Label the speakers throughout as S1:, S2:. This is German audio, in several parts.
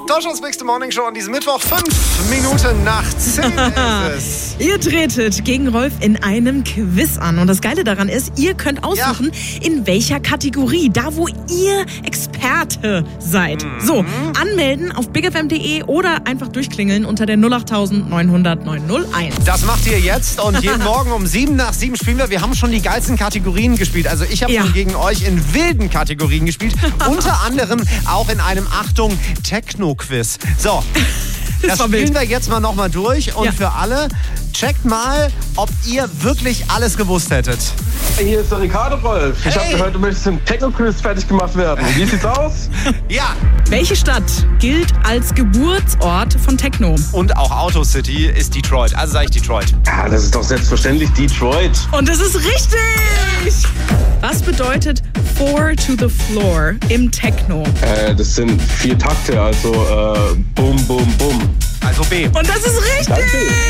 S1: Deutschlands Bigste Morning Show an diesem Mittwoch. 5 Minuten nach 10 ist es.
S2: Ihr tretet gegen Rolf in einem Quiz an. Und das Geile daran ist, ihr könnt aussuchen, in welcher Kategorie, da wo ihr Experte seid. So, anmelden auf bigfm.de oder einfach durchklingeln unter der 08000 900 901.
S1: Das macht ihr jetzt und jeden Morgen um 7 nach 7 spielen wir. Wir haben schon die geilsten Kategorien gespielt. Also ich habe schon gegen euch in wilden Kategorien gespielt. Unter anderem auch in einem, Achtung, Techno-Quiz. So, das spielen wir jetzt mal nochmal durch. Und für alle, checkt mal, ob ihr wirklich alles gewusst hättet.
S3: Hier ist der Ricardo, Rolf. Ich habe gehört, du möchtest im Techno-Quiz fertig gemacht werden. Wie sieht's aus?
S1: Ja.
S2: Welche Stadt gilt als Geburtsort von Techno?
S1: Und auch Autocity ist Detroit. Also sage ich Detroit.
S3: Ja, das ist doch selbstverständlich Detroit.
S2: Und das ist richtig! Was bedeutet 4 to the floor im Techno?
S3: Das sind 4 Takte, also Bum, Bum, Bum.
S1: Also B.
S2: Und das ist richtig!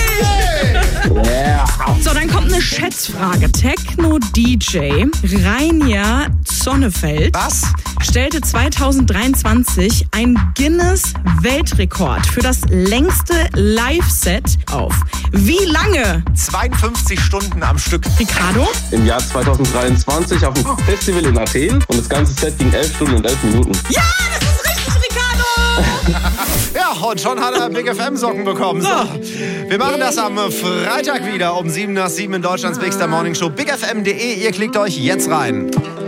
S3: Yeah.
S2: So, dann kommt eine Schätzfrage. Techno-DJ Rainer Zonnefeld stellte 2023 einen Guinness-Weltrekord für das längste Live-Set auf. Wie lange?
S1: 52 Stunden am Stück.
S2: Ricardo?
S3: Im Jahr 2023 auf dem Festival in Athen und das ganze Set ging 11 Stunden und 11 Minuten.
S2: Ja, das ist richtig, Ricardo!
S1: Ja, und schon hat er Big FM Socken bekommen. So, wir machen das am Freitag wieder um 7 nach 7 in Deutschlands Bigster Morning Show. bigfm.de, ihr klickt euch jetzt rein.